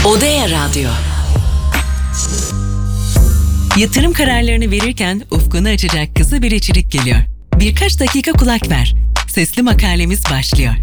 Odea Radyo. Yatırım kararlarını verirken ufkunu açacak kısa bir içerik geliyor. Birkaç dakika kulak ver. Sesli makalemiz başlıyor.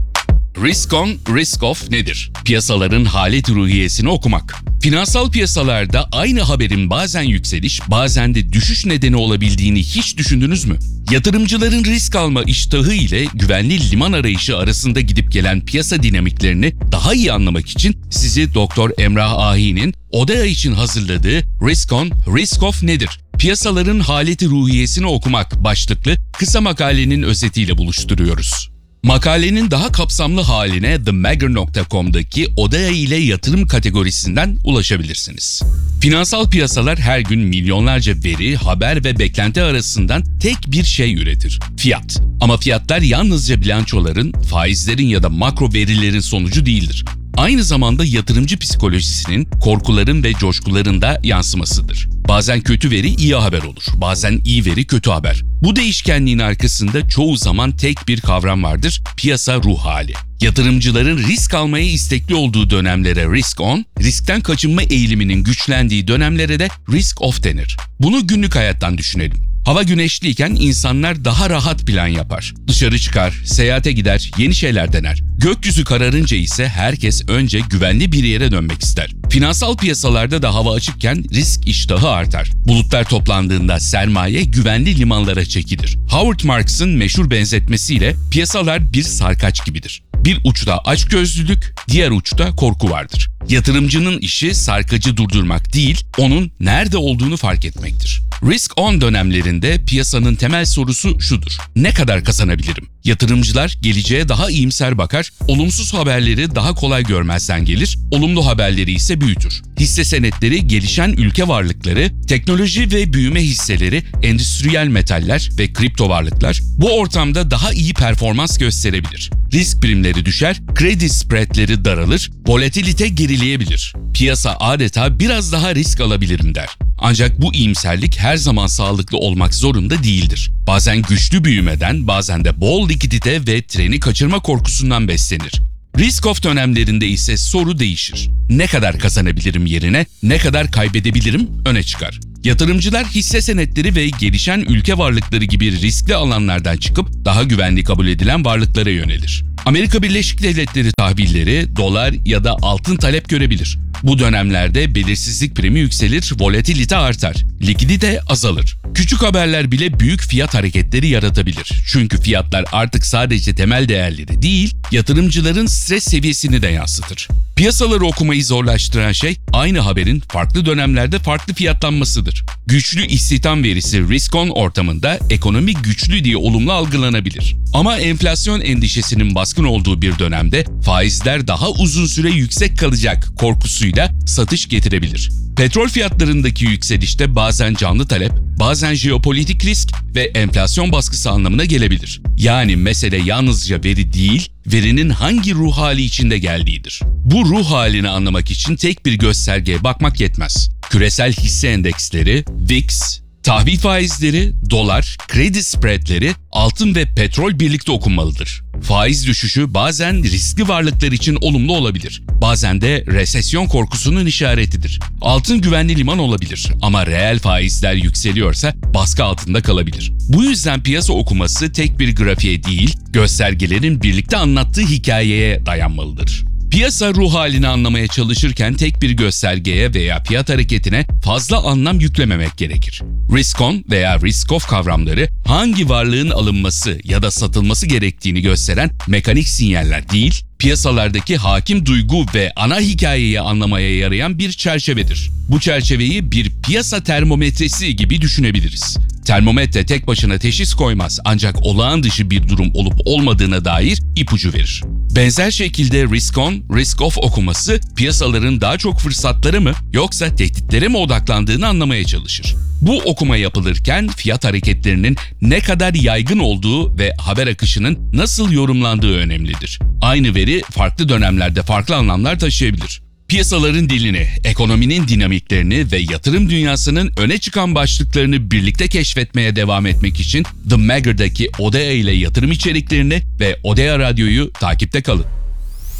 Risk on, risk off nedir? Piyasaların halet ruhiyesini okumak. Finansal piyasalarda aynı haberin bazen yükseliş, bazen de düşüş nedeni olabildiğini hiç düşündünüz mü? Yatırımcıların risk alma iştahı ile güvenli liman arayışı arasında gidip gelen piyasa dinamiklerini daha iyi anlamak için sizi Dr. Emrah Ahi'nin Odea için hazırladığı Risk on, Risk off nedir? Piyasaların haleti ruhiyesini okumak başlıklı kısa makalenin özetiyle buluşturuyoruz. Makalenin daha kapsamlı haline themagger.com'daki Odea ile yatırım kategorisinden ulaşabilirsiniz. Finansal piyasalar her gün milyonlarca veri, haber ve beklenti arasından tek bir şey üretir: fiyat. Ama fiyatlar yalnızca bilançoların, faizlerin ya da makro verilerin sonucu değildir. Aynı zamanda yatırımcı psikolojisinin, korkuların ve coşkuların da yansımasıdır. Bazen kötü veri iyi haber olur, bazen iyi veri kötü haber. Bu değişkenliğin arkasında çoğu zaman tek bir kavram vardır: piyasa ruh hali. Yatırımcıların risk almaya istekli olduğu dönemlere risk on, riskten kaçınma eğiliminin güçlendiği dönemlere de risk off denir. Bunu günlük hayattan düşünelim. Hava güneşliyken insanlar daha rahat plan yapar. Dışarı çıkar, seyahate gider, yeni şeyler dener. Gökyüzü kararınca ise herkes önce güvenli bir yere dönmek ister. Finansal piyasalarda da hava açıkken risk iştahı artar. Bulutlar toplandığında sermaye güvenli limanlara çekilir. Howard Marks'ın meşhur benzetmesiyle piyasalar bir sarkaç gibidir. Bir uçta açgözlülük, diğer uçta korku vardır. Yatırımcının işi sarkacı durdurmak değil, onun nerede olduğunu fark etmektir. Risk on dönemlerinde piyasanın temel sorusu şudur: ne kadar kazanabilirim? Yatırımcılar geleceğe daha iyimser bakar, olumsuz haberleri daha kolay görmezden gelir, olumlu haberleri ise büyütür. Hisse senetleri, gelişen ülke varlıkları, teknoloji ve büyüme hisseleri, endüstriyel metaller ve kripto varlıklar bu ortamda daha iyi performans gösterebilir. Risk primleri düşer, kredi spreadleri daralır, volatilite gerileyebilir. Piyasa adeta biraz daha risk alabilirim der. Ancak bu iyimserlik her zaman sağlıklı olmak zorunda değildir. Bazen güçlü büyümeden, bazen de bol likidite ve treni kaçırma korkusundan beslenir. Risk off dönemlerinde ise soru değişir. Ne kadar kazanabilirim yerine ne kadar kaybedebilirim öne çıkar. Yatırımcılar hisse senetleri ve gelişen ülke varlıkları gibi riskli alanlardan çıkıp daha güvenli kabul edilen varlıklara yönelir. Amerika Birleşik Devletleri tahvilleri, dolar ya da altın talep görebilir. Bu dönemlerde belirsizlik primi yükselir, volatilite artar, likidite azalır. Küçük haberler bile büyük fiyat hareketleri yaratabilir. Çünkü fiyatlar artık sadece temel değerleri değil, yatırımcıların stres seviyesini de yansıtır. Piyasaları okumayı zorlaştıran şey aynı haberin farklı dönemlerde farklı fiyatlanmasıdır. Güçlü istihdam verisi risk on ortamında ekonomi güçlü diye olumlu algılanabilir. Ama enflasyon endişesinin baskın olduğu bir dönemde faizler daha uzun süre yüksek kalacak korkusuyla satış getirebilir. Petrol fiyatlarındaki yükselişte bazen canlı talep, bazen jeopolitik risk ve enflasyon baskısı anlamına gelebilir. Yani mesele yalnızca veri değil, verinin hangi ruh hali içinde geldiğidir. Bu ruh halini anlamak için tek bir göstergeye bakmak yetmez. Küresel hisse endeksleri, VIX, tahvil faizleri, dolar, kredi spreadleri, altın ve petrol birlikte okunmalıdır. Faiz düşüşü bazen riskli varlıklar için olumlu olabilir. Bazen de resesyon korkusunun işaretidir. Altın güvenli liman olabilir ama reel faizler yükseliyorsa baskı altında kalabilir. Bu yüzden piyasa okuması tek bir grafiğe değil, göstergelerin birlikte anlattığı hikayeye dayanmalıdır. Piyasa ruh halini anlamaya çalışırken tek bir göstergeye veya fiyat hareketine fazla anlam yüklememek gerekir. Risk on veya risk off kavramları hangi varlığın alınması ya da satılması gerektiğini gösteren mekanik sinyaller değil, piyasalardaki hakim duygu ve ana hikayeyi anlamaya yarayan bir çerçevedir. Bu çerçeveyi bir piyasa termometresi gibi düşünebiliriz. Termometre tek başına teşhis koymaz, ancak olağan dışı bir durum olup olmadığına dair ipucu verir. Benzer şekilde risk on, risk off okuması piyasaların daha çok fırsatlara mı yoksa tehditlere mi odaklandığını anlamaya çalışır. Bu okuma yapılırken fiyat hareketlerinin ne kadar yaygın olduğu ve haber akışının nasıl yorumlandığı önemlidir. Aynı veri farklı dönemlerde farklı anlamlar taşıyabilir. Piyasaların dilini, ekonominin dinamiklerini ve yatırım dünyasının öne çıkan başlıklarını birlikte keşfetmeye devam etmek için The Magger'daki Odea ile yatırım içeriklerini ve Odea Radyo'yu takipte kalın.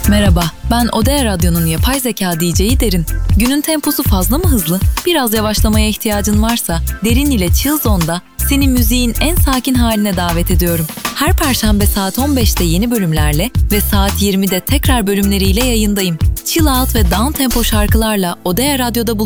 Merhaba, ben Odea Radyo'nun yapay zeka DJ'i Derin. Günün temposu fazla mı hızlı? Biraz yavaşlamaya ihtiyacın varsa Derin ile Chill Zone'da seni müziğin en sakin haline davet ediyorum. Her perşembe saat 15'te yeni bölümlerle ve saat 20'de tekrar bölümleriyle yayındayım. Chill out ve down tempo şarkılarla Odea Radyo'da